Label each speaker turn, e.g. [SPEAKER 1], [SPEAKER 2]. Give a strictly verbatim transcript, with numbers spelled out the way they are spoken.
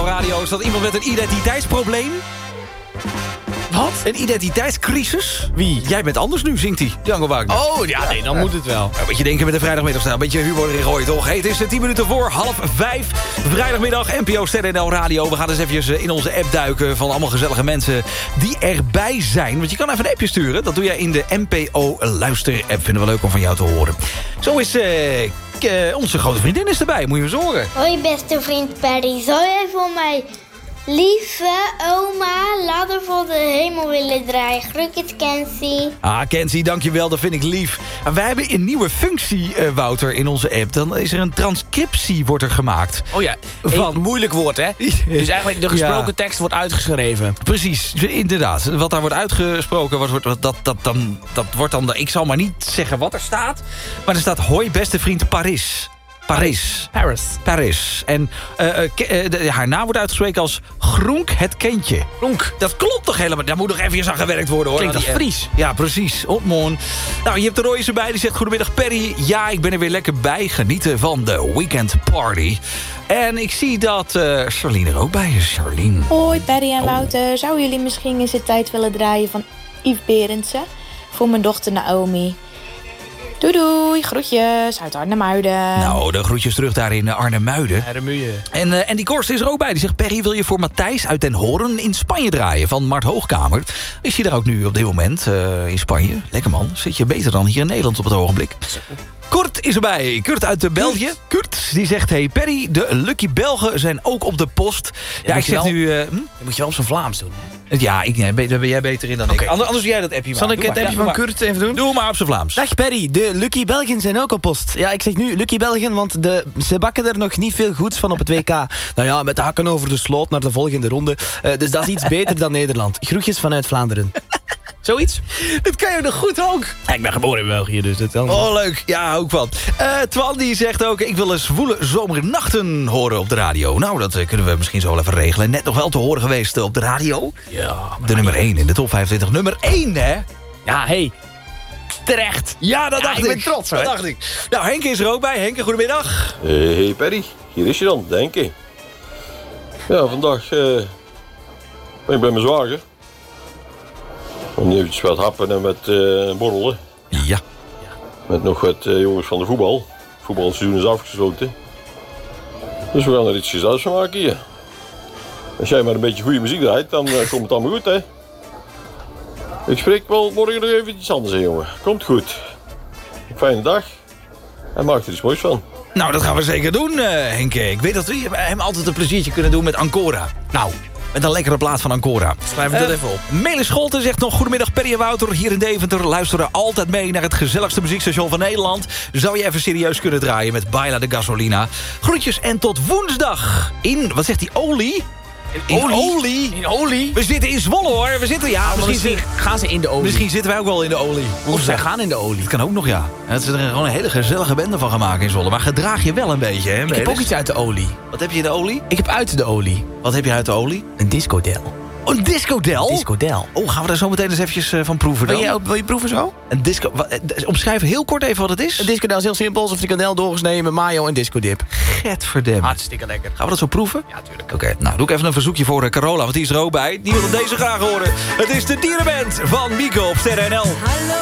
[SPEAKER 1] Radio, is dat iemand met een identiteitsprobleem?
[SPEAKER 2] Wat?
[SPEAKER 1] Een identiteitscrisis?
[SPEAKER 2] Wie?
[SPEAKER 1] Jij bent anders nu, zingt hij. Django Wagner.
[SPEAKER 2] Oh, ja, nee, dan moet het wel.
[SPEAKER 1] Een beetje denken met de vrijdagmiddag staan. Een beetje humor erin gooien, toch? Hey, het is tien minuten voor half vijf. Vrijdagmiddag, N P O Ster N L Radio. We gaan eens even in onze app duiken van allemaal gezellige mensen die erbij zijn. Want je kan even een appje sturen. Dat doe jij in de N P O Luister-app. Vinden we leuk om van jou te horen. Zo is uh, uh, onze grote vriendin is erbij. Moet je eens horen.
[SPEAKER 3] Hoi beste vriend Perry. Zou jij voor mij lieve oma Ladder voor de hemel willen draaien? Groetjes Kenzie.
[SPEAKER 1] Ah, Kenzie, dankjewel. Dat vind ik lief. En wij hebben een nieuwe functie, uh, Wouter, in onze app. Dan is er een transcriptie wordt er gemaakt.
[SPEAKER 2] Oh ja,
[SPEAKER 1] Van-
[SPEAKER 2] een moeilijk woord, hè? Dus eigenlijk de gesproken
[SPEAKER 1] Ja.
[SPEAKER 2] tekst wordt uitgeschreven.
[SPEAKER 1] Precies, inderdaad. Wat daar wordt uitgesproken, wat, wordt, dat, dat, dan, dat wordt dan... Ik zal maar niet zeggen wat er staat. Maar er staat, hoi beste vriend Paris. Paris.
[SPEAKER 2] Paris.
[SPEAKER 1] Paris. En uh, uh, ke- uh, de, haar naam wordt uitgesproken als Groenk het Kindje.
[SPEAKER 2] Groenk.
[SPEAKER 1] Dat klopt toch helemaal? Daar moet nog even aan gewerkt worden, hoor.
[SPEAKER 2] Klinkt als
[SPEAKER 1] Die, uh,
[SPEAKER 2] Fries.
[SPEAKER 1] Ja, precies. Opmoon. Nou, je hebt de Royce erbij. Die zegt, goedemiddag Perry. Ja, ik ben er weer lekker bij. Genieten van de weekend party. En ik zie dat uh, Charlene er ook bij is. Charlene.
[SPEAKER 4] Hoi Perry en Wouter. Zouden jullie misschien eens de tijd willen draaien van Yves Berendsen? Voor mijn dochter Naomi. Doei doei, groetjes uit Arnhem-Muiden.
[SPEAKER 1] Nou, de groetjes terug daar in uh, Arnhem-Muiden.
[SPEAKER 2] Herremuien.
[SPEAKER 1] En, uh, en die Korst is er ook bij. Die zegt, Perry, wil je voor Matthijs uit Den Hoorn in Spanje draaien? Van Mart Hoogkamer. Is hij daar ook nu op dit moment uh, in Spanje? Lekker man. Zit je beter dan hier in Nederland op het ogenblik. Kurt is erbij. Kurt uit de België. Kurt, die zegt, hey Perry, de Lucky Belgen zijn ook op de post. Ja,
[SPEAKER 2] moet
[SPEAKER 1] ik
[SPEAKER 2] je
[SPEAKER 1] zeg
[SPEAKER 2] wel-
[SPEAKER 1] nu... Uh, hm?
[SPEAKER 2] Dat moet je wel op zijn Vlaams doen.
[SPEAKER 1] Ja, ik, nee, ben ben jij beter in dan ik.
[SPEAKER 2] Oké.
[SPEAKER 1] Anders, anders doe jij dat appje maar.
[SPEAKER 2] Zal ik
[SPEAKER 1] Doe
[SPEAKER 2] het
[SPEAKER 1] maar.
[SPEAKER 2] appje
[SPEAKER 1] Ja,
[SPEAKER 2] van
[SPEAKER 1] doe maar.
[SPEAKER 2] Kurt even doen?
[SPEAKER 1] Doe maar op zijn Vlaams.
[SPEAKER 5] Dag Perry, de Lucky Belgen zijn ook op post. Ja, ik zeg nu Lucky Belgen, want de, ze bakken er nog niet veel goeds van op het W K. Nou ja, met de hakken over de sloot naar de volgende ronde. Uh, dus dat is iets beter dan Nederland. Groetjes vanuit Vlaanderen.
[SPEAKER 2] Zoiets?
[SPEAKER 1] Dat kan je nog goed ook.
[SPEAKER 2] Ja, ik ben geboren in België, dus dat kan.
[SPEAKER 1] Oh, leuk. Ja, ook wat. Uh, Twan die zegt ook, ik wil een zwoele zomernachten horen op de radio. Nou, dat uh, kunnen we misschien zo wel even regelen. Net nog wel te horen geweest uh, op de radio.
[SPEAKER 2] Ja,
[SPEAKER 1] De nummer één in de top vijfentwintig. Nummer één, hè?
[SPEAKER 2] Ja, hey. Terecht.
[SPEAKER 1] Ja, dat
[SPEAKER 2] Ja,
[SPEAKER 1] dacht
[SPEAKER 2] ik
[SPEAKER 1] ik.
[SPEAKER 2] ben trots,
[SPEAKER 1] Dat
[SPEAKER 2] hoor.
[SPEAKER 1] dacht ik. Nou, Henk is er ook bij. Henk, goedemiddag.
[SPEAKER 6] Hey, hey Perry, hier is je dan, denk ik. Ja, vandaag eh, ben ik bij mijn zwager. Om eventjes wat happen en met eh, borrelen.
[SPEAKER 1] Ja.
[SPEAKER 6] Met nog wat eh, jongens van de voetbal. Het voetbalseizoen is afgesloten. Dus we gaan er iets gezelligs van maken hier. Als jij maar een beetje goede muziek draait, dan eh, komt het allemaal goed, hè. Ik spreek wel morgen nog even iets anders, hè, jongen. Komt goed. Een fijne dag. En maak er iets moois van.
[SPEAKER 1] Nou, dat gaan we zeker doen, uh, Henk. Ik weet dat we hem altijd een pleziertje kunnen doen met Ancora. Nou, met een lekkere plaat van Ancora.
[SPEAKER 2] Schrijven we dat
[SPEAKER 1] Eh,
[SPEAKER 2] even op.
[SPEAKER 1] Melis Scholten zegt nog, goedemiddag Perry en Wouter. Hier in Deventer luisteren altijd mee naar het gezelligste muziekstation van Nederland. Zou je even serieus kunnen draaien met Baila de Gasolina. Groetjes en tot woensdag in, wat zegt die, Olie? In Olie?
[SPEAKER 2] In olie?
[SPEAKER 1] We zitten in Zwolle, hoor. We zitten, ja, misschien,
[SPEAKER 2] Misschien
[SPEAKER 1] zit-
[SPEAKER 2] gaan ze in de olie.
[SPEAKER 1] misschien zitten wij ook wel in de olie.
[SPEAKER 2] Of zij gaan in de olie.
[SPEAKER 1] Dat kan ook nog, ja. Het is er gewoon een hele gezellige bende van gemaakt in Zwolle. Maar gedraag je wel een beetje, hè?
[SPEAKER 2] Ik heb ook iets uit de olie.
[SPEAKER 1] Wat heb je in de olie?
[SPEAKER 2] Ik heb uit de olie.
[SPEAKER 1] Wat heb je uit de olie?
[SPEAKER 2] Een discodel.
[SPEAKER 1] Oh, een discodel?
[SPEAKER 2] Discodel.
[SPEAKER 1] Oh, gaan we daar zo meteen eens eventjes uh, van proeven dan?
[SPEAKER 2] Wil je, wil je proeven zo?
[SPEAKER 1] Een disco... Wat, eh, omschrijf heel kort even wat het is.
[SPEAKER 2] Een discodel is heel simpel. Een frikandel doorgesneden met mayo en discodip.
[SPEAKER 1] Getverdem.
[SPEAKER 2] Hartstikke lekker.
[SPEAKER 1] Gaan we dat zo proeven?
[SPEAKER 2] Ja, tuurlijk.
[SPEAKER 1] Oké, nou doe ik even een verzoekje voor uh, Carola, want die is er ook bij. Die wil deze graag horen. Het is de dierenband van Mico op Sterren N L.